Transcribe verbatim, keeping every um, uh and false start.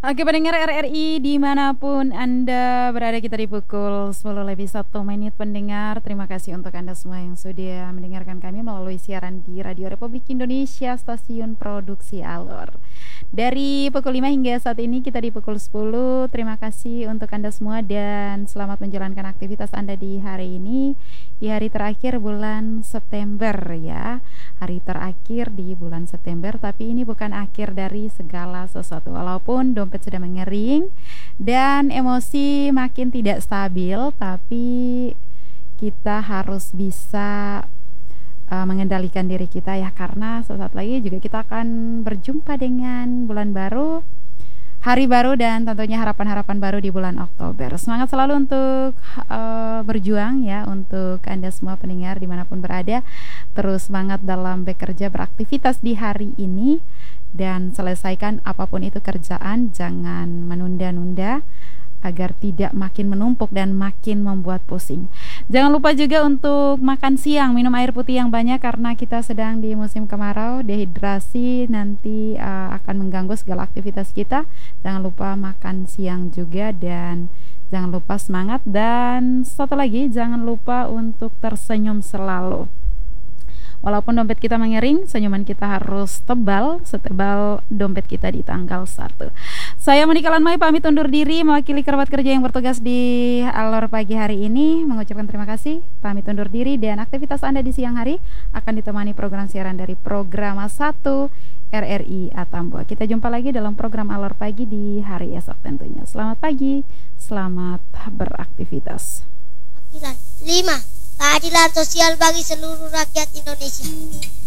Oke pendengar R R I dimanapun Anda berada, kita di pukul sepuluh lebih satu menit pendengar. Terima kasih untuk Anda semua yang sudah mendengarkan kami melalui siaran di Radio Republik Indonesia, stasiun produksi Alor. Dari pukul lima hingga saat ini kita di pukul sepuluh. Terima kasih untuk Anda semua dan selamat menjalankan aktivitas Anda di hari ini. Di hari terakhir bulan September ya. Hari terakhir di bulan September, tapi ini bukan akhir dari segala sesuatu. Walaupun dompet sudah mengering dan emosi makin tidak stabil, tapi kita harus bisa uh, mengendalikan diri kita ya, karena sesaat lagi juga kita akan berjumpa dengan bulan baru, hari baru, dan tentunya harapan-harapan baru di bulan Oktober. Semangat selalu untuk uh, berjuang ya, untuk Anda semua pendengar dimanapun berada. Terus semangat dalam bekerja, beraktivitas di hari ini, dan selesaikan apapun itu kerjaan. Jangan menunda-nunda agar tidak makin menumpuk dan makin membuat pusing. Jangan lupa juga untuk makan siang, minum air putih yang banyak karena kita sedang di musim kemarau. Dehidrasi nanti uh, akan mengganggu segala aktivitas kita. Jangan lupa makan siang juga, dan jangan lupa semangat. Dan satu lagi, jangan lupa untuk tersenyum selalu. Walaupun dompet kita mengering, senyuman kita harus tebal, setebal dompet kita di tanggal satu. Saya Monika Lanmai pamit undur diri mewakili kerabat kerja yang bertugas di Alor pagi hari ini, mengucapkan terima kasih, pamit undur diri, dan aktivitas Anda di siang hari akan ditemani program siaran dari Programa satu R R I Atambua. Kita jumpa lagi dalam program Alor pagi di hari esok tentunya. Selamat pagi, selamat beraktivitas. Lima, keadilan sosial bagi seluruh rakyat Indonesia.